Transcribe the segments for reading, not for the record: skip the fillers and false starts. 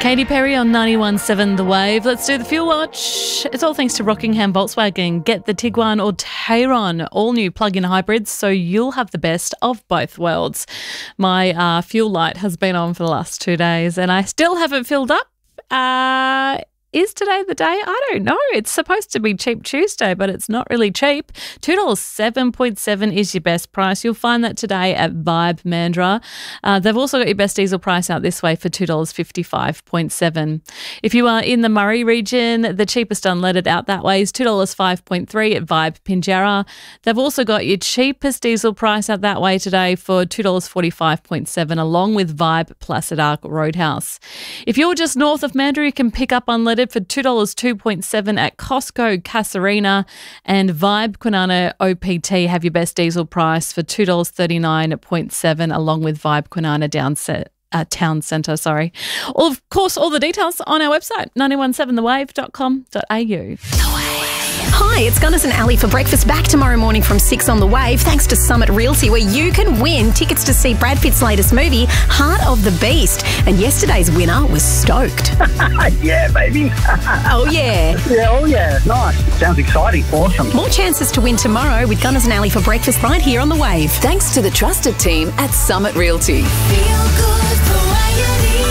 Katy Perry on 91.7 The Wave. Let's do the Fuel Watch. It's all thanks to Rockingham Volkswagen. Get the Tiguan or Tayron, all new plug-in hybrids, so you'll have the best of both worlds. My fuel light has been on for the last 2 days and I still haven't filled up. Is today the day? I don't know. It's supposed to be Cheap Tuesday, but it's not really cheap. $2.07.7 is your best price. You'll find that today at Vibe Mandurah. They've also got your best diesel price out this way for $2.55.7. If you are in the Murray region, the cheapest unleaded out that way is $2.05.3 at Vibe Pinjarra. They've also got your cheapest diesel price out that way today for $2.45.7, along with Vibe Placid Arc Roadhouse. If you're just north of Mandurah, you can pick up unleaded for $2.02.7 at Costco Casuarina, and Vibe Kwinana OPT have your best diesel price for $2.39.7, along with Vibe Kwinana Town Centre. Of course, all the details on our website, 917thewave.com.au. Hi, it's Gunners and Ali for breakfast, back tomorrow morning from 6 on The Wave, thanks to Summit Realty, where you can win tickets to see Brad Pitt's latest movie, Heart of the Beast. And yesterday's winner was stoked. Yeah, baby. Oh, yeah. Yeah, oh, yeah. Nice. Sounds exciting. Awesome. More chances to win tomorrow with Gunners and Ali for breakfast right here on The Wave. Thanks to the trusted team at Summit Realty. Feel good variety.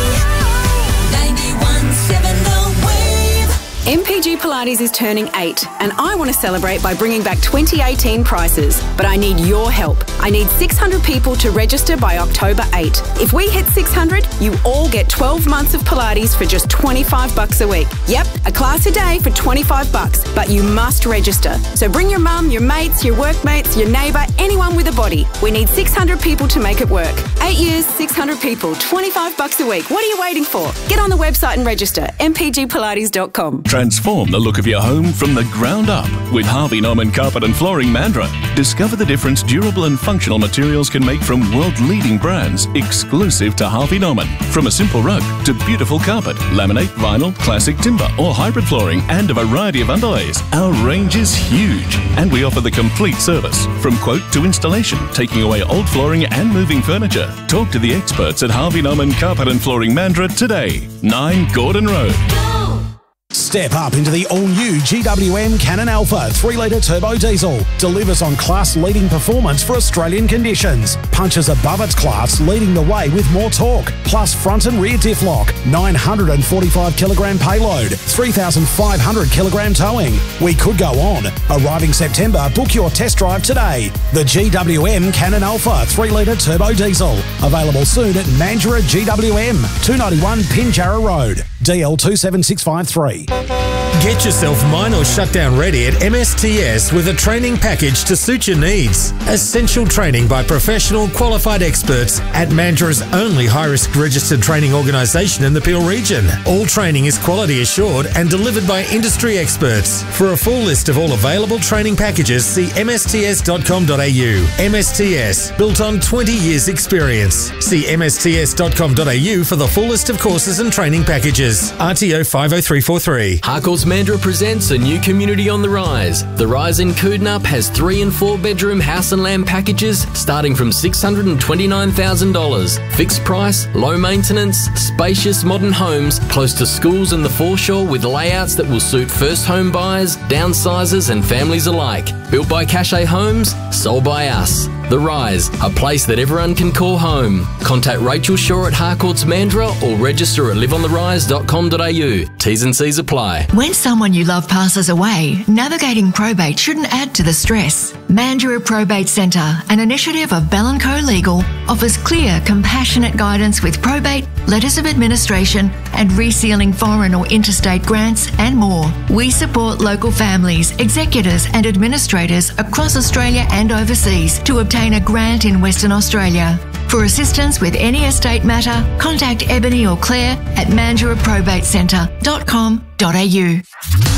91.7 The Wave. MPG Pilates is turning 8 and I want to celebrate by bringing back 2018 prices. But I need your help. I need 600 people to register by October 8. If we hit 600, you all get 12 months of Pilates for just $25 a week. Yep, a class a day for $25, but you must register. So bring your mum, your mates, your workmates, your neighbour, anyone with a body. We need 600 people to make it work. 8 years, 600 people, $25 a week. What are you waiting for? Get on the website and register, mpgpilates.com. Transform the look of your home from the ground up with Harvey Norman Carpet and Flooring Mandurah. Discover the difference durable and functional materials can make from world-leading brands exclusive to Harvey Norman. From a simple rug to beautiful carpet, laminate, vinyl, classic timber or hybrid flooring and a variety of underlays. Our range is huge and we offer the complete service from quote to installation, taking away old flooring and moving furniture. Talk to the experts at Harvey Norman Carpet and Flooring Mandurah today. 9 Gordon Road. Step up into the all-new GWM Cannon Alpha 3-litre turbo diesel. Delivers on class-leading performance for Australian conditions. Punches above its class, leading the way with more torque. Plus front and rear diff lock. 945 kilogram payload. 3,500 kilogram towing. We could go on. Arriving September, book your test drive today. The GWM Cannon Alpha 3-litre turbo diesel. Available soon at Mandurah GWM, 291 Pinjarra Road. DL 27653. Get yourself mine or shutdown ready at MSTS with a training package to suit your needs. Essential training by professional qualified experts at Mandurah's only high-risk registered training organisation in the Peel region. All training is quality assured and delivered by industry experts. For a full list of all available training packages, see msts.com.au. MSTS, built on 20 years experience. See msts.com.au for the full list of courses and training packages. RTO 50343. Harcourt's Mandurah presents a new community on the rise. The Rise in Koodnup has 3 and 4 bedroom house and land packages starting from $629,000. Fixed price, low maintenance, spacious modern homes close to schools and the foreshore with layouts that will suit first home buyers, downsizers and families alike. Built by Cachet Homes, sold by us. The Rise, a place that everyone can call home. Contact Rachel Shaw at Harcourt's Mandurah or register at liveontherise.com.au. T's and C's apply. When someone you love passes away, navigating probate shouldn't add to the stress. Mandurah Probate Centre, an initiative of Bell & Co Legal, offers clear, compassionate guidance with probate, letters of administration and resealing foreign or interstate grants and more. We support local families, executors and administrators across Australia and overseas to obtain a grant in Western Australia. For assistance with any estate matter, contact Ebony or Claire at mandurahprobatecentre.com.au.